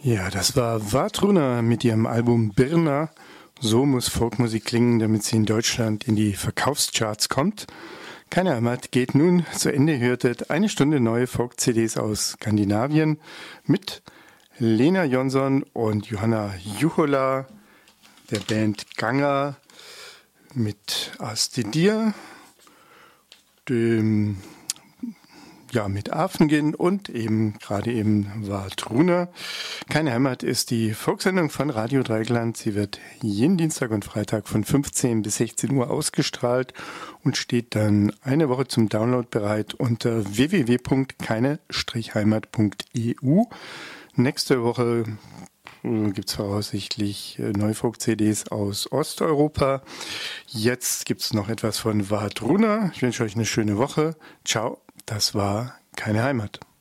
Ja, das war Vatruna mit ihrem Album Birna. So muss Folkmusik klingen, damit sie in Deutschland in die Verkaufscharts kommt. Keine Heimat geht nun zu Ende. Hörtet eine Stunde neue Folk-CDs aus Skandinavien mit Lena Jonsson und Johanna Juhola, der Band Ganga mit Astedir, dem mit Afengin und gerade Vatruna. Keine Heimat ist die Volkssendung von Radio Dreieckland. Sie wird jeden Dienstag und Freitag von 15 bis 16 Uhr ausgestrahlt und steht dann eine Woche zum Download bereit unter www.keine-heimat.eu. Nächste Woche gibt es voraussichtlich neue Folk-CDs aus Osteuropa. Jetzt gibt es noch etwas von Vatruna. Ich wünsche euch eine schöne Woche. Ciao. Das war keine Heimat.